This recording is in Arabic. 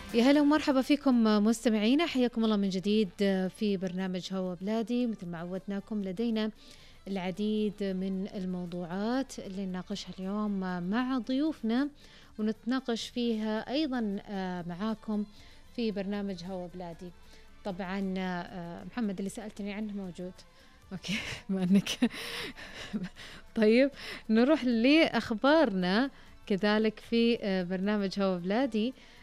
يا هلا ومرحبا فيكم مستمعينا، حياكم الله من جديد في برنامج هوا بلادي. مثل ما عودناكم لدينا العديد من الموضوعات اللي نناقشها اليوم مع ضيوفنا ونتناقش فيها أيضا معاكم في برنامج هوا بلادي. طبعا محمد اللي سألتني عنه موجود. اوكي ما انك طيب نروح لأخبارنا كذلك في برنامج هوا بلادي.